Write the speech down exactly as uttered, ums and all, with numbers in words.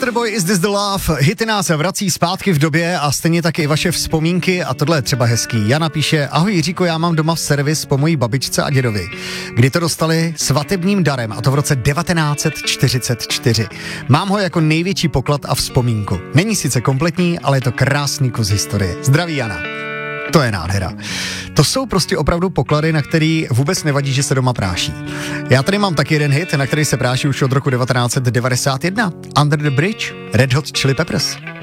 Waterboy, Is This The Love? Hity nás vrací zpátky v době a stejně tak i vaše vzpomínky a tohle je třeba hezký. Jana píše, ahoj Jiříko, já mám doma servis po mojí babičce a dědovi, kdy to dostali svatebním darem a to v roce devatenáct set čtyřicet čtyři. Mám ho jako největší poklad a vzpomínku. Není sice kompletní, ale je to krásný kus historie. Zdraví Jana. To je nádhera. To jsou prostě opravdu poklady, na který vůbec nevadí, že se doma práší. Já tady mám taky jeden hit, na který se práší už od roku devatenáct set devadesát jedna. Under the Bridge, Red Hot Chili Peppers.